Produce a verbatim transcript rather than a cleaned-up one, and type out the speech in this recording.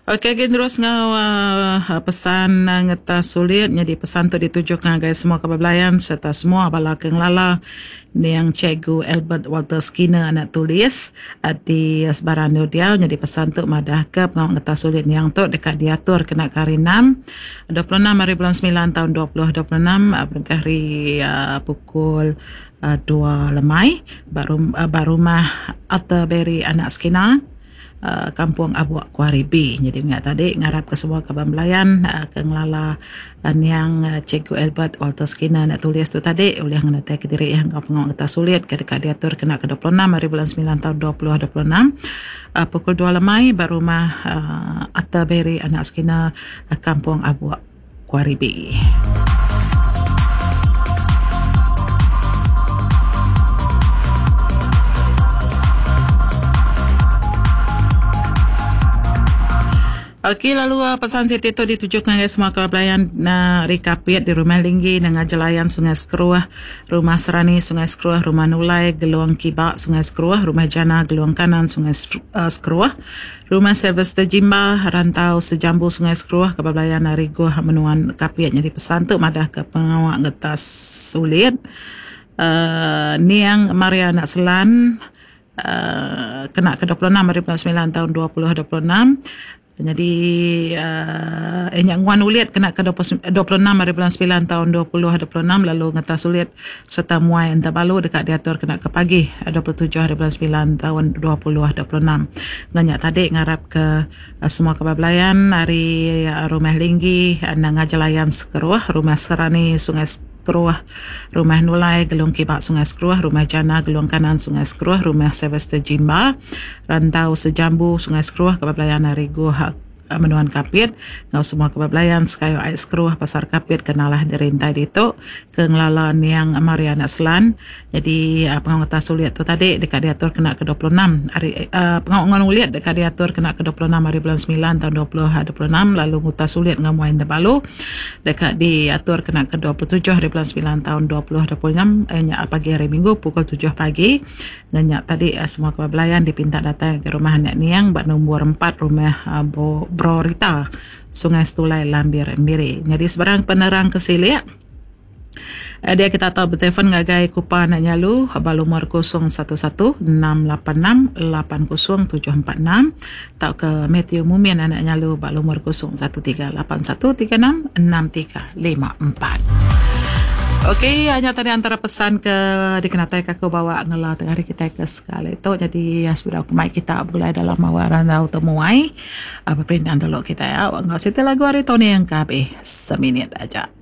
Okey, kita terus ngau uh, pesan uh, ngeta sulit. Jadi pesan tu ditujuk ngagai semua kebelayan serta semua bala kenglala ni yang Cikgu Albert Walter Skinner anak tulis uh, di sebaran dia. Jadi pesan tu madah ke pengawal ngeta sulit yang tu dekat diatur kena kari enam dua puluh enam hari bulan sembilan tahun dua ribu dua puluh enam uh, berkari uh, pukul uh, dua lemai baru uh, barumah Atterbury anak Skinner, Uh, Kampung Abuak Kuari B. Jadi ingat tadi ngarap ke semua kaban belayan uh, ke ngelala uh, yang uh, Cikgu Albert Walter Skinner nak tulis tu tadi oleh ngenatai ke diri yang pengawal kita sulit ke dekat diatur kena ke dua puluh enam hari bulan sembilan tahun dua ribu dua puluh enam uh, pukul dua lemai baru rumah uh, Atterbury anak Skinner, uh, Kampung Abuak Kuari B. Okey, lalu uh, pesan Siti tu ditujuk dengan semua kebelayan na Rikapit di Rumah Linggi dengan Jelayan Sungai Skruah, Rumah Serani Sungai Skruah, Rumah Nulai Geluang Kibak Sungai Skruah, Rumah Jana Geluang Kanan Sungai uh, Skruah, Rumah Sylvester Jimba Rantau Sejambu Sungai Skruah, kebelayan Arigo Menuan Kapit. Jadi pesan tu madah ke pengawal ngetas sulit uh, Niang Mariana Selan uh, kena ke dua puluh enam hari bulan sembilan tahun dua ribu dua puluh enam. Jadi uh, eh, yang Wan Uliat kena ke dua puluh enam hari bulan sembilan tahun dua ribu dua puluh enam, lalu ngetas Uliat serta Muai Entabalu dekat diatur kena ke pagi dua puluh tujuh hari bulan sembilan tahun dua ribu dua puluh enam. Banyak tadi ngarap ke uh, semua kebelayan hari uh, Rumah Linggi, Nanga Jelayan Skruah, Rumah Serani Sungai Skruah, Rumah Nulai Gelung Kibak Sungai Skruah, Rumah Jana Geluang Kanan Sungai Skruah, Rumah Sylvester Jimba Rantau Sejambu Sungai Skruah, kebelayan Arigo Menuan Kapit, ngau semua kebelayan Skayo Ais Skruah Pasar Kapit kenalah dirintai ditu ke ngelalan yang Mariana Selan. Jadi uh, pengawal ngetas sulit tu tadi dekat diatur kena ke dua puluh enam hari uh, pengawal uliat dekat diatur kena ke dua puluh enam hari bulan sembilan tahun dua ribu dua puluh enam, lalu ngutas sulit ngamuain Tebalu dekat diatur kena ke dua puluh tujuh hari bulan sembilan tahun dua ribu dua puluh enam, eh, pagi hari Minggu pukul tujuh pagi. Nganyak tadi uh, semua kebelayan dipinta datang ke rumah Nek Niang bak nombor empat rumah uh, Bo Bro Rita Sungai Stulai Lambir Miri. Jadi sebarang penerang kesilia uh, dia kita tahu bertelefon ngagai kupa nak nyalu bal umur kosong satu satu enam lapan enam lapan kosong tujuh empat enam, tau ke Matthew Mumin anak nyalu bal umur kosong satu tiga lapan satu tiga enam enam tiga lima empat. Okey, hanya tadi antara pesan ke dikenatai kakak bawa ngela tengah hari kita ke sekali itu. Jadi ya sudah kemai kita mulai dalam mawaran atau temuai apa perintahan dulu kita ya. Enggak usah lagu hari Tony yang kabeh seminit aja.